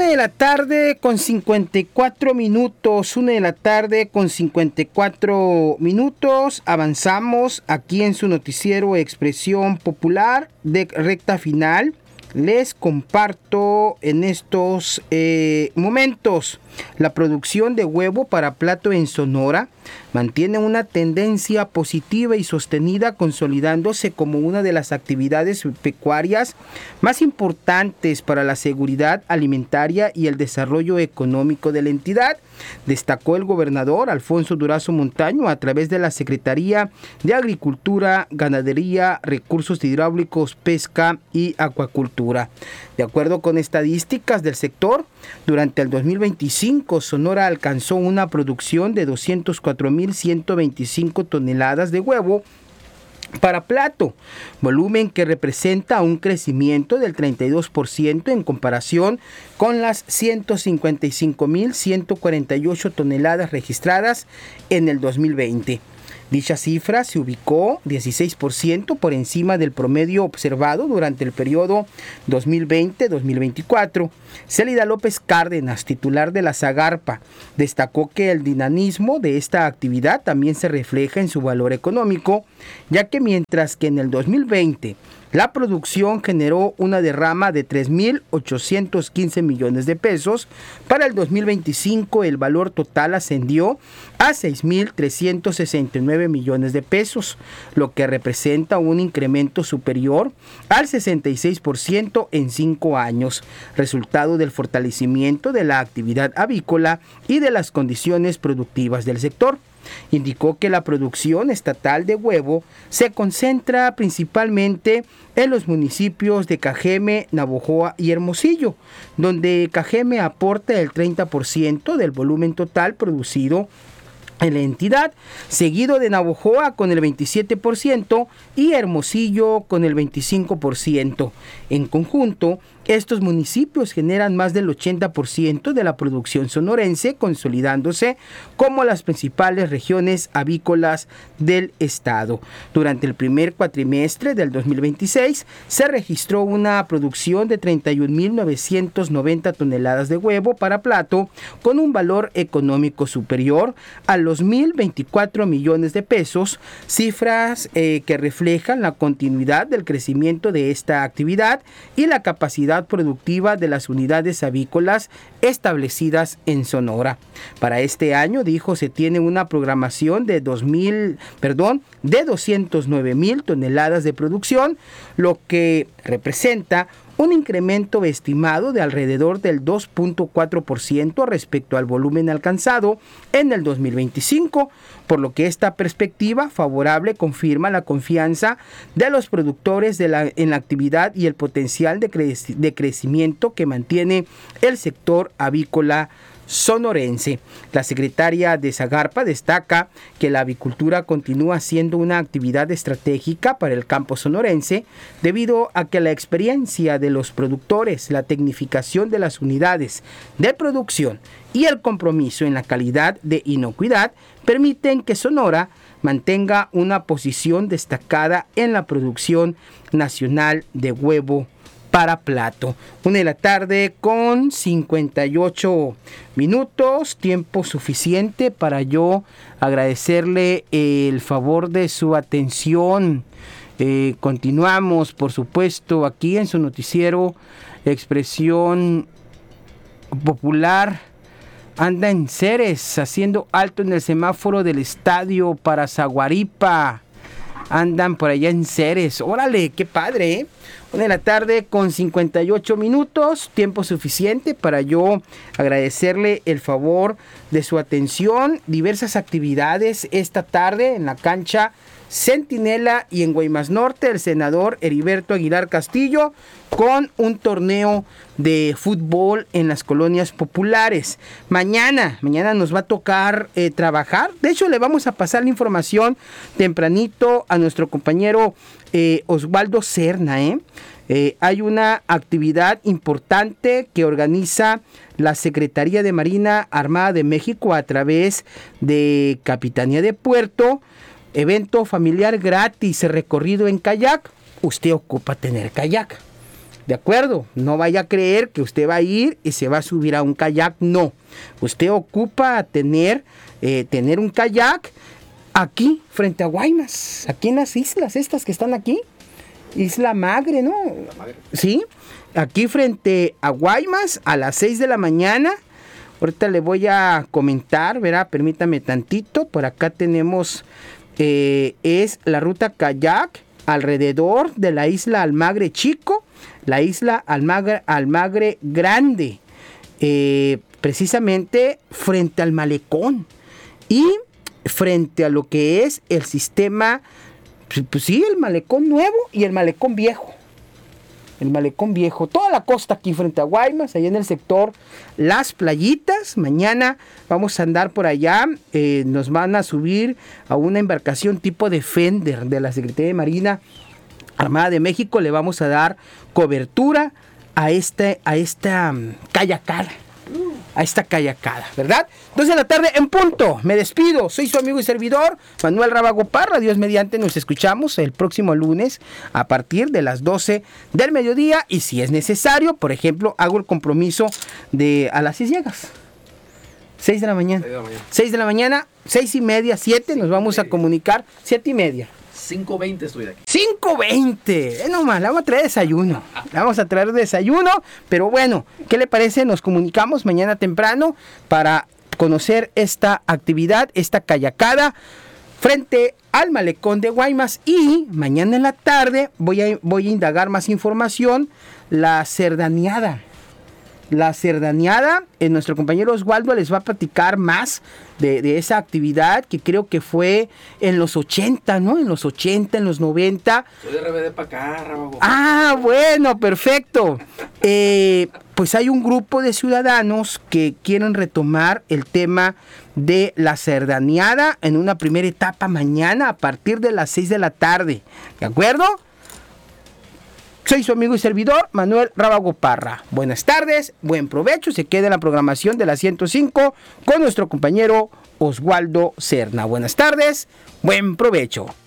Una de la tarde con 54 minutos, 1 de la tarde con 54 minutos, avanzamos aquí en su noticiero Expresión Popular de recta final. Les comparto en estos momentos la producción de huevo para plato en Sonora mantiene una tendencia positiva y sostenida, consolidándose como una de las actividades pecuarias más importantes para la seguridad alimentaria y el desarrollo económico de la entidad, destacó el gobernador Alfonso Durazo Montaño a través de la Secretaría de Agricultura, Ganadería, Recursos Hidráulicos, Pesca y Acuacultura. De acuerdo con estadísticas del sector, durante el 2025 Sonora alcanzó una producción de 204.125 toneladas de huevo para plato, volumen que representa un crecimiento del 32% en comparación con las 155.148 toneladas registradas en el 2020. Dicha cifra se ubicó 16% por encima del promedio observado durante el periodo 2020-2024. Célida López Cárdenas, titular de la Zagarpa, destacó que el dinamismo de esta actividad también se refleja en su valor económico, ya que mientras que en el 2020 la producción generó una derrama de 3.815 millones de pesos, para el 2025 el valor total ascendió a 6.369 millones de pesos, lo que representa un incremento superior al 66% en 5 años, resultado del fortalecimiento de la actividad avícola y de las condiciones productivas del sector. Indicó que la producción estatal de huevo se concentra principalmente en los municipios de Cajeme, Navojoa y Hermosillo, donde Cajeme aporta el 30% del volumen total producido en la entidad, seguido de Navojoa con el 27% y Hermosillo con el 25%. En conjunto, estos municipios generan más del 80% de la producción sonorense, consolidándose como las principales regiones avícolas del estado. Durante el primer cuatrimestre del 2026 se registró una producción de 31.990 toneladas de huevo para plato, con un valor económico superior a los 1.024 millones de pesos, cifras que reflejan la continuidad del crecimiento de esta actividad y la capacidad productiva de las unidades avícolas establecidas en Sonora. Para este año, dijo, se tiene una programación de 209.000 toneladas de producción, lo que representa un incremento estimado de alrededor del 2.4% respecto al volumen alcanzado en el 2025, por lo que esta perspectiva favorable confirma la confianza de los productores en la actividad y el potencial de crecimiento que mantiene el sector avícola sonorense. La secretaria de Zagarpa destaca que la avicultura continúa siendo una actividad estratégica para el campo sonorense debido a que la experiencia de los productores, la tecnificación de las unidades de producción y el compromiso en la calidad de inocuidad permiten que Sonora mantenga una posición destacada en la producción nacional de huevo para plato. 1 de la tarde con 58 minutos, tiempo suficiente para yo agradecerle el favor de su atención. Continuamos, por supuesto, aquí en su noticiero Expresión Popular. Anda en Ceres, haciendo alto en el semáforo del estadio para Zaguaripa. Andan por allá en Ceres. Órale, qué padre, ¿eh? 1 de la tarde con 58 minutos, tiempo suficiente para yo agradecerle el favor de su atención. Diversas actividades esta tarde en la cancha Centinela y en Guaymas Norte, el senador Heriberto Aguilar Castillo con un torneo de fútbol en las colonias populares. Mañana nos va a tocar trabajar. De hecho, le vamos a pasar la información tempranito a nuestro compañero Osvaldo Serna. Hay una actividad importante que organiza la Secretaría de Marina Armada de México a través de Capitanía de Puerto. Evento familiar gratis, recorrido en kayak. Usted ocupa tener kayak. ¿De acuerdo? No vaya a creer que usted va a ir y se va a subir a un kayak. No. Usted ocupa tener un kayak aquí, frente a Guaymas. Aquí en las islas estas que están aquí. Isla Magre, ¿no? Sí. Aquí frente a Guaymas a las 6 de la mañana. Ahorita le voy a comentar, verá, permítame tantito. Por acá tenemos, es la ruta kayak alrededor de la isla Almagre Chico, la isla Almagre Grande, precisamente frente al malecón y frente a lo que es el sistema, pues sí, el malecón nuevo y el malecón viejo. El malecón viejo, toda la costa aquí frente a Guaymas, allá en el sector Las Playitas. Mañana vamos a andar por allá, nos van a subir a una embarcación tipo Defender de la Secretaría de Marina Armada de México. Le vamos a dar cobertura a esta kayakada. A esta kayakada, ¿verdad? 2 de la tarde en punto. Me despido. Soy su amigo y servidor, Manuel Rábago Parra. Dios mediante, nos escuchamos el próximo lunes a partir de las 12 del mediodía. Y si es necesario, por ejemplo, hago el compromiso de a las 6 llegas. 6 de la mañana. 6 de la mañana, 6 y media, 7, nos vamos a comunicar. 7 y media. 5:20 estoy de aquí. 5:20. Nomás, le vamos a traer desayuno. Le vamos a traer desayuno. Pero bueno, ¿qué le parece? Nos comunicamos mañana temprano para conocer esta actividad, esta kayakada frente al malecón de Guaymas. Y mañana en la tarde voy a indagar más información. La cerdaneada. Nuestro compañero Oswaldo les va a platicar más de esa actividad que creo que fue en los 80, ¿no? En los 80, en los 90. Soy de RBD para acá, Rábago. Ah, bueno, perfecto. Pues hay un grupo de ciudadanos que quieren retomar el tema de la cerdaneada en una primera etapa mañana a partir de las 6 de la tarde. ¿De acuerdo? Soy su amigo y servidor, Manuel Rábago Parra. Buenas tardes, buen provecho. Se queda en la programación de la 105 con nuestro compañero Oswaldo Serna. Buenas tardes, buen provecho.